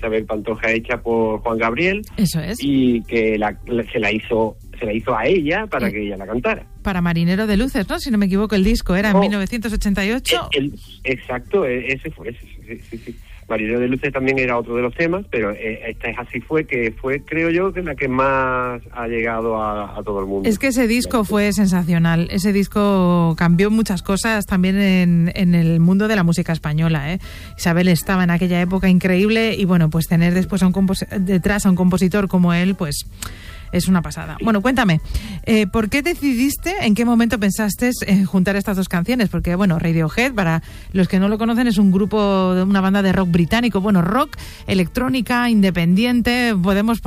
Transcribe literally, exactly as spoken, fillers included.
Isabel Pantoja hecha por Juan Gabriel. Eso es. Y que la, se la hizo se la hizo a ella para sí. que ella la cantara. Para Marinero de Luces, ¿no? Si no me equivoco, el disco era en oh, mil novecientos ochenta y ocho. El, el, exacto, ese fue, ese, sí, sí, sí. Marinero de Luces también era otro de los temas, pero esta es así fue, que fue, creo yo, que la que más ha llegado a, a todo el mundo. Es que ese disco fue sensacional. Ese disco cambió muchas cosas también en, en el mundo de la música española, ¿eh? Isabel estaba en aquella época increíble y, bueno, pues tener después a un compos- detrás a un compositor como él, pues es una pasada. Bueno, cuéntame, eh, ¿por qué decidiste, en qué momento pensaste en juntar estas dos canciones? Porque, bueno, Radiohead, para los que no lo conocen, es un grupo, de una banda de rock británico, bueno, rock, electrónica, independiente, podemos